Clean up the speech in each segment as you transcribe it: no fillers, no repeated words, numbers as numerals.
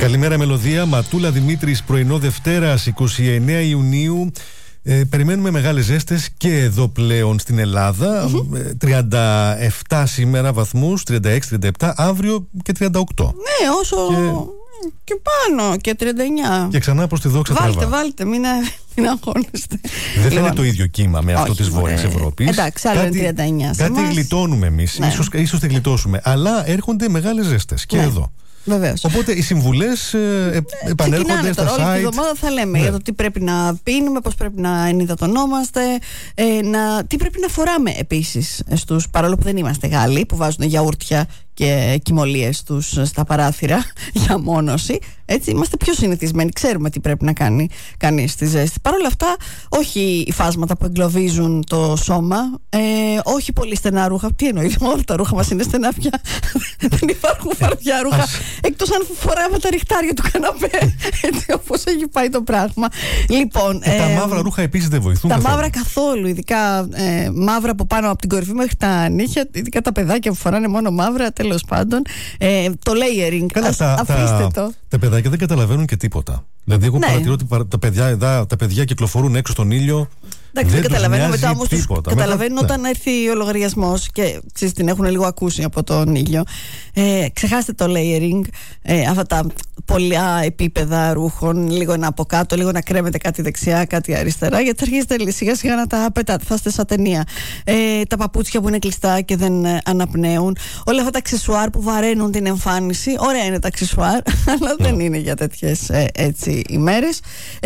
Καλημέρα Μελωδία, Ματούλα Δημήτρης, πρωινό Δευτέρας 29 Ιουνίου. Περιμένουμε μεγάλες ζέστες και εδώ πλέον στην Ελλάδα. 37 σήμερα βαθμούς, 36-37, αύριο και 38. Ναι, όσο και πάνω και 39. Και ξανά προς τη δόξα τραβά. Βάλτε, μην αγχώνεστε. Δεν θα είναι το ίδιο κύμα με αυτό της Βόρειας Ευρώπης. Εντάξει, άλλο είναι 39. Κάτι γλιτώνουμε εμείς, ναι. ίσως τη γλιτώσουμε. Αλλά έρχονται μεγάλες ζέστες και εδώ. Βεβαίως. Οπότε οι συμβουλές επανέρχονται στα site. Όλη τη εβδομάδα θα λέμε για το τι πρέπει να πίνουμε, πώς πρέπει να ενυδατωνόμαστε, τι πρέπει να φοράμε επίσης στους, παρόλο που δεν είμαστε Γάλλοι που βάζουν γιαούρτια και κυμολίες τους στα παράθυρα για μόνωση. Έτσι είμαστε πιο συνηθισμένοι, ξέρουμε τι πρέπει να κάνει κανείς στη ζέστη. Παρ' όλα αυτά, όχι υφάσματα που εγκλωβίζουν το σώμα, όχι πολύ στενά ρούχα. Τι εννοείς, όλα τα ρούχα μας είναι στενά πια. Δεν υπάρχουν φαρδιά ρούχα, εκτός αν φοράμε τα ριχτάρια του καναπέ. Έτσι όπως έχει πάει το πράγμα. Λοιπόν, τα μαύρα ρούχα επίσης δεν βοηθούν. Τα μαύρα καθόλου, ειδικά μαύρα από πάνω από την κορυφή μέχρι τα νύχια, ειδικά τα παιδάκια που φοράνε μόνο μαύρα. Τέλος πάντων, το layering, αφήστε το. Τα παιδάκια δεν καταλαβαίνουν και τίποτα. Δηλαδή, εγώ παρατηρώ ότι τα παιδιά κυκλοφορούν έξω στον ήλιο. Εντάξει, δεν καταλαβαίνουν μετά όμως τους καταλαβαίνουν όταν έρθει ο λογαριασμός και ξέρεις, την έχουν λίγο ακούσει από τον ήλιο. Ξεχάστε το layering, αυτά τα πολλά επίπεδα ρούχων, λίγο ένα από κάτω, λίγο να κρέμετε κάτι δεξιά, κάτι αριστερά, γιατί θα αρχίσετε σιγά σιγά να τα πετάτε, θα είστε σαν ταινία. Τα παπούτσια που είναι κλειστά και δεν αναπνέουν, όλα αυτά τα αξεσουάρ που βαραίνουν την εμφάνιση. Ωραία είναι τα αξεσουάρ, αλλά δεν είναι για τέτοιες έτσι ημέρες.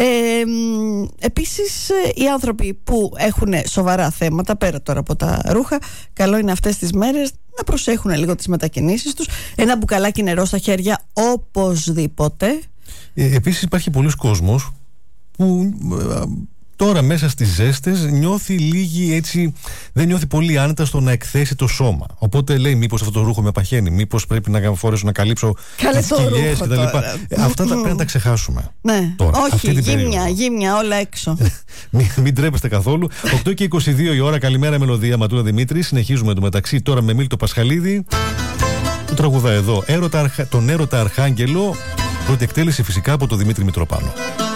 Επίσης, οι άνθρωποι που έχουν σοβαρά θέματα πέρα τώρα από τα ρούχα, καλό είναι αυτές τις μέρες να προσέχουν λίγο τις μετακινήσεις τους. Ένα μπουκαλάκι νερό στα χέρια οπωσδήποτε. Επίσης υπάρχει πολλοί κόσμος που τώρα μέσα στις ζέστες νιώθει λίγη έτσι, δεν νιώθει πολύ άνετα στο να εκθέσει το σώμα. Οπότε λέει μήπως αυτό το ρούχο με παχαίνει, μήπως πρέπει να φορέσω να καλύψω τις κοιλιές κτλ. Αυτά πρέπει να τα ξεχάσουμε. Ναι, τώρα, όχι, γύμνια, όλα έξω. Μην τρέπεστε καθόλου. 8 και 22 η ώρα, καλημέρα Μελωδία, Ματούλα Δημήτρη. Συνεχίζουμε το μεταξύ τώρα με Μίλτο Πασχαλίδη. Το τραγουδά εδώ, τον Έρωτα Αρχάγγελο. Πρώτη εκτέλεση φυσικά από τον Δημήτρη Μητροπάνο.